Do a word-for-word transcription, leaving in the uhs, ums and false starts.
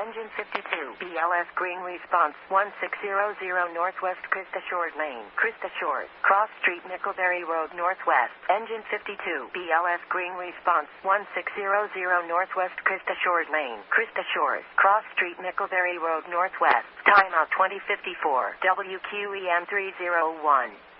Engine fifty-two, B L S green response, one six zero zero Northwest Krista Shores Lane, Krista Shores, Cross Street, Mickleberry Road Northwest. Engine fifty-two, B L S green response, one six zero zero Northwest Krista Shores Lane, Krista Shores, Cross Street, Mickleberry Road Northwest. Timeout twenty fifty-four, W Q E M three oh one.